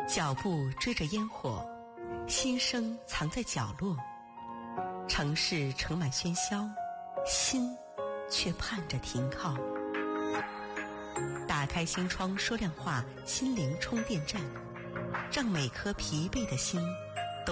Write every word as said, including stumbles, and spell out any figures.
脚步追着烟火，心声藏在角落。城市盛满喧嚣，心却盼着停靠。打开心窗说亮话，心灵充电站，让每颗疲惫的心